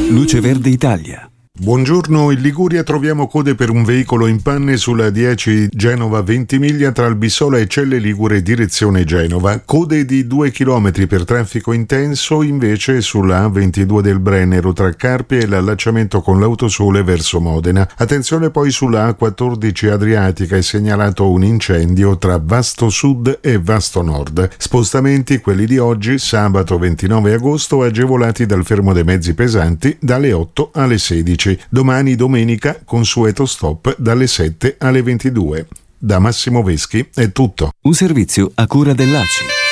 Luce Verde Italia. Buongiorno, in Liguria troviamo code per un veicolo in panne sulla 10 Genova-Ventimiglia tra Albissola e Celle Ligure direzione Genova. Code di 2 km per traffico intenso invece sulla A22 del Brennero tra Carpi e l'allacciamento con l'Autosole verso Modena. Attenzione poi sulla A14 Adriatica, è segnalato un incendio tra Vasto Sud e Vasto Nord. Spostamenti quelli di oggi, sabato 29 agosto, agevolati dal fermo dei mezzi pesanti dalle 8 alle 16. Domani domenica consueto stop dalle 7 alle 22. Da Massimo Veschi è tutto. Un servizio a cura dell'ACI.